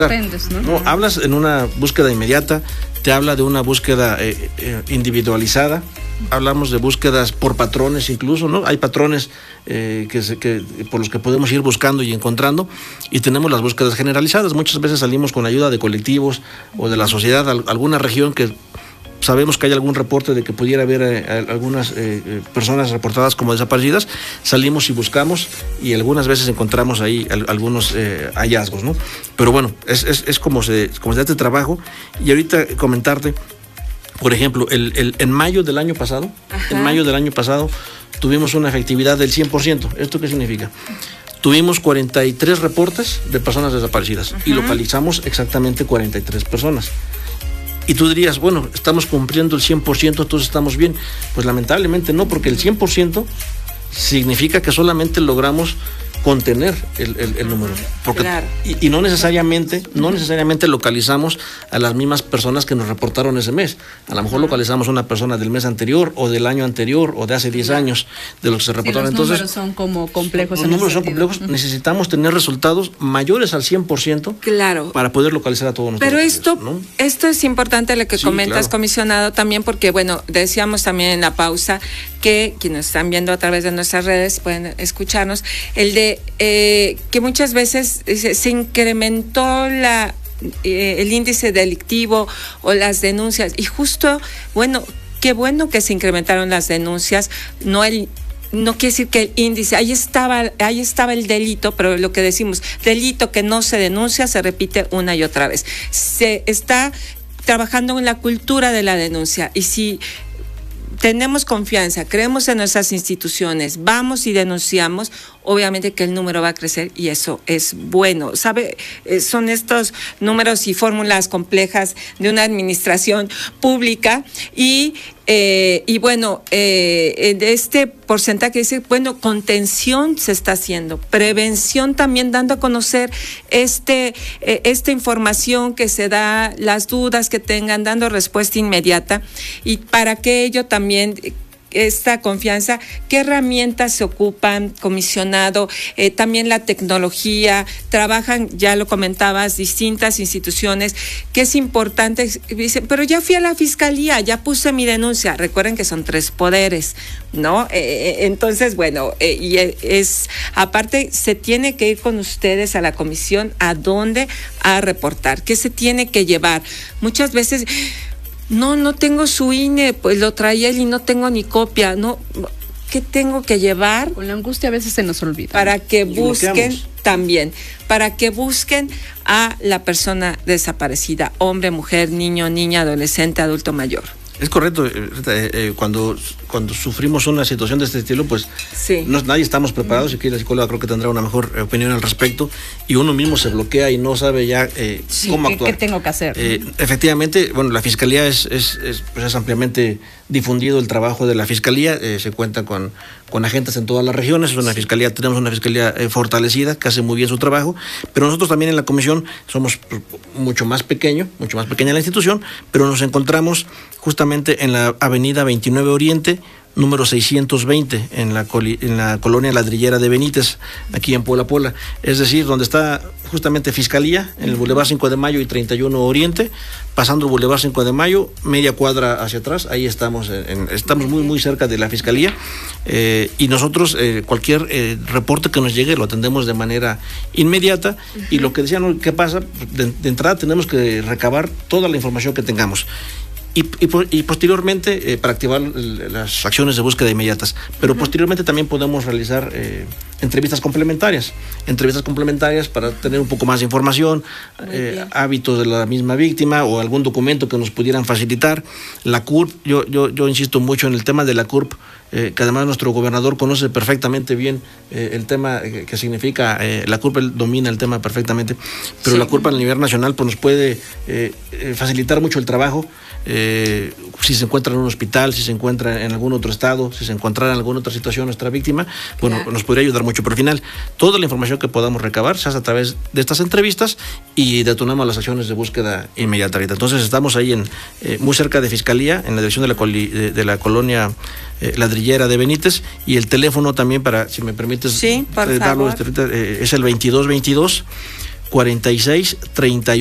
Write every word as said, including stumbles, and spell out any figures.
¿no? No, hablas en una búsqueda inmediata, te habla de una búsqueda eh, eh, individualizada, hablamos de búsquedas por patrones incluso, ¿no? Hay patrones eh, que, se, que por los que podemos ir buscando y encontrando, y tenemos las búsquedas generalizadas. Muchas veces salimos con ayuda de colectivos o de la sociedad, alguna región que sabemos que hay algún reporte de que pudiera haber eh, algunas eh, personas reportadas como desaparecidas, salimos y buscamos y algunas veces encontramos ahí al, algunos eh, hallazgos, ¿no? Pero bueno, es, es, es como se, como se hace trabajo. Y ahorita comentarte, por ejemplo, el, el, en mayo del año pasado, Ajá. en mayo del año pasado tuvimos una efectividad del cien por ciento. ¿Esto qué significa? Tuvimos cuarenta y tres reportes de personas desaparecidas Ajá. y localizamos exactamente cuarenta y tres personas. Y tú dirías, bueno, estamos cumpliendo el cien por ciento, entonces estamos bien. Pues lamentablemente no, porque el cien por ciento significa que solamente logramos contener el, el, el número. Porque, claro. y, y no necesariamente, no necesariamente localizamos a las mismas personas que nos reportaron ese mes. A lo mejor localizamos a una persona del mes anterior o del año anterior o de hace diez años de los que se reportaron. Sí, los Entonces, números son como complejos. Los números son complejos. Uh-huh. Necesitamos tener resultados mayores al cien por ciento claro. para poder localizar a todos nosotros. Pero esto, ¿no? esto es importante lo que sí, comentas, claro. comisionado, también porque, bueno, decíamos también en la pausa que quienes están viendo a través de nuestras redes pueden escucharnos, el de eh, que muchas veces se, se incrementó la eh, el índice delictivo o las denuncias, y justo, bueno, qué bueno que se incrementaron las denuncias, no el no quiere decir que el índice, ahí estaba, ahí estaba el delito, pero lo que decimos, delito que no se denuncia se repite una y otra vez. Se está trabajando en la cultura de la denuncia, y si tenemos confianza, creemos en nuestras instituciones, vamos y denunciamos, obviamente que el número va a crecer, y eso es bueno. ¿Sabe? Son estos números y fórmulas complejas de una administración pública, y eh, y bueno, eh, de este porcentaje dice, bueno, contención se está haciendo, prevención también, dando a conocer este eh, esta información que se da, las dudas que tengan, dando respuesta inmediata, y para que ello también esta confianza, ¿qué herramientas se ocupan, comisionado? Eh, también la tecnología, trabajan, ya lo comentabas, distintas instituciones, que es importante, dicen, pero ya fui a la fiscalía, ya puse mi denuncia. Recuerden que son tres poderes, ¿no? Eh, entonces, bueno, eh, y es, aparte, se tiene que ir con ustedes a la comisión, ¿a dónde? A reportar, ¿qué se tiene que llevar? Muchas veces, no, no tengo su I N E, pues lo traía él y no tengo ni copia, no, ¿qué tengo que llevar? Con la angustia a veces se nos olvida. Para que busquen también, para que busquen a la persona desaparecida, hombre, mujer, niño, niña, adolescente, adulto mayor. Es correcto, eh, eh, cuando, cuando sufrimos una situación de este estilo, pues sí. no, nadie estamos preparados, y aquí la psicóloga creo que tendrá una mejor eh, opinión al respecto, y uno mismo se bloquea y no sabe ya eh, sí, cómo ¿qué, actuar. ¿Qué tengo que hacer? Eh, efectivamente, bueno, la Fiscalía es, es, es, pues es ampliamente difundido el trabajo de la Fiscalía, eh, se cuenta con, con agentes en todas las regiones, es una fiscalía, tenemos una Fiscalía eh, fortalecida, que hace muy bien su trabajo, pero nosotros también en la comisión somos mucho más pequeño, mucho más pequeña la institución, pero nos encontramos justamente en la avenida veintinueve Oriente, número seiscientos veinte, en la, coli, en la colonia Ladrillera de Benítez, aquí en Puebla, Puebla. Es decir, donde está justamente Fiscalía, en el Boulevard cinco de Mayo y treinta y uno Oriente, pasando el Boulevard cinco de Mayo, media cuadra hacia atrás, ahí estamos, en, estamos muy, muy cerca de la Fiscalía, eh, y nosotros eh, cualquier eh, reporte que nos llegue lo atendemos de manera inmediata, uh-huh. y lo que decían, ¿qué pasa? De, de entrada tenemos que recabar toda la información que tengamos. Y, y, y posteriormente eh, para activar las acciones de búsqueda inmediatas, pero uh-huh. posteriormente también podemos realizar eh, entrevistas complementarias, entrevistas complementarias para tener un poco más de información, eh, hábitos de la misma víctima o algún documento que nos pudieran facilitar. La C U R P, yo, yo, yo insisto mucho en el tema de la C U R P, eh, que además nuestro gobernador conoce perfectamente bien eh, el tema eh, que significa, eh, la C U R P, él domina el tema perfectamente, pero sí. la C U R P a nivel nacional pues, nos puede eh, eh, facilitar mucho el trabajo. Eh, si se encuentra en un hospital, si se encuentra en algún otro estado, si se encontrara en alguna otra situación nuestra víctima, bueno, claro. nos podría ayudar mucho, pero al final toda la información que podamos recabar se hace a través de estas entrevistas y detonamos las acciones de búsqueda inmediata. Entonces estamos ahí en eh, muy cerca de Fiscalía, en la dirección de la, coli, de, de la colonia eh, Ladrillera de Benítez, y el teléfono también para, si me permites sí, por eh, darlo, favor. este, eh, es el veintidós veintidós cuarenta y seis, treinta y